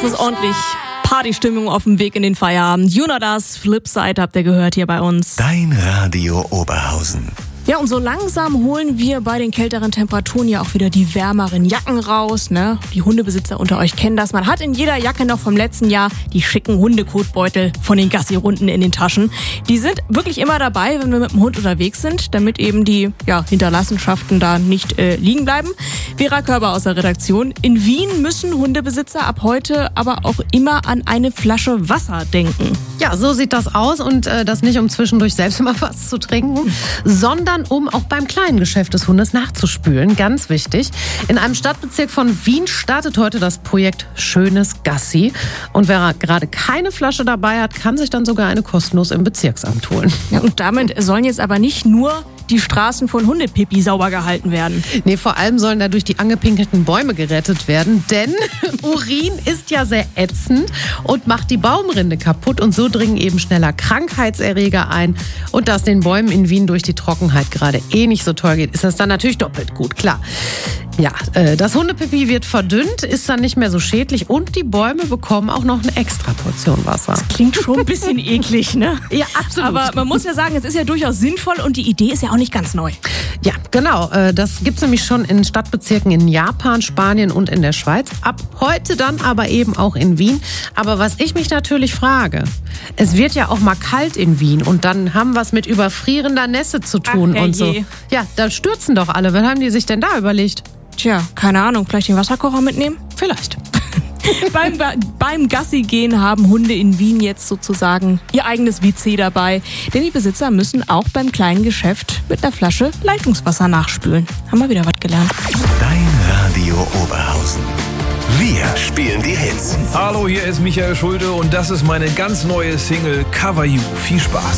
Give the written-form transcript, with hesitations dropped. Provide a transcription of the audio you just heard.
ist ordentlich Partystimmung auf dem Weg in den Feierabend. Jonas Flipside habt ihr gehört hier bei uns. Dein Radio Oberhausen. Ja, und so langsam holen wir bei den kälteren Temperaturen ja auch wieder die wärmeren Jacken raus, ne? Die Hundebesitzer unter euch kennen das. Man hat in jeder Jacke noch vom letzten Jahr die schicken Hundekotbeutel von den Gassi-Runden in den Taschen. Die sind wirklich immer dabei, wenn wir mit dem Hund unterwegs sind, damit eben die Hinterlassenschaften da nicht liegen bleiben. Vera Körber aus der Redaktion. In Wien müssen Hundebesitzer ab heute aber auch immer an eine Flasche Wasser denken. Ja, so sieht das aus und das nicht, um zwischendurch selbst mal was zu trinken, sondern um auch beim kleinen Geschäft des Hundes nachzuspülen. Ganz wichtig. In einem Stadtbezirk von Wien startet heute das Projekt Schönes Gassi. Und wer gerade keine Flasche dabei hat, kann sich dann sogar eine kostenlos im Bezirksamt holen. Ja, und damit sollen jetzt aber nicht nur die Straßen von Hundepipi sauber gehalten werden. Nee, vor allem sollen dadurch die angepinkelten Bäume gerettet werden, denn Urin ist ja sehr ätzend und macht die Baumrinde kaputt und so dringen eben schneller Krankheitserreger ein. Und da es den Bäumen in Wien durch die Trockenheit gerade nicht so toll geht, ist das dann natürlich doppelt gut, klar. Ja, das Hundepipi wird verdünnt, ist dann nicht mehr so schädlich und die Bäume bekommen auch noch eine extra Portion Wasser. Das klingt schon ein bisschen eklig, ne? Ja, absolut. Aber man muss ja sagen, es ist ja durchaus sinnvoll und die Idee ist ja auch nicht ganz neu. Ja, genau. Das gibt's nämlich schon in Stadtbezirken in Japan, Spanien und in der Schweiz. Ab heute dann aber eben auch in Wien. Aber was ich mich natürlich frage, es wird ja auch mal kalt in Wien und dann haben wir es mit überfrierender Nässe zu tun und so. Ja, da stürzen doch alle. Was haben die sich denn da überlegt? Tja, keine Ahnung, vielleicht den Wasserkocher mitnehmen? Vielleicht. Beim Gassi-Gehen haben Hunde in Wien jetzt sozusagen ihr eigenes WC dabei. Denn die Besitzer müssen auch beim kleinen Geschäft mit einer Flasche Leitungswasser nachspülen. Haben wir wieder was gelernt. Dein Radio Oberhausen. Wir spielen die Hits. Hallo, hier ist Michael Schulte und das ist meine ganz neue Single Cover You. Viel Spaß.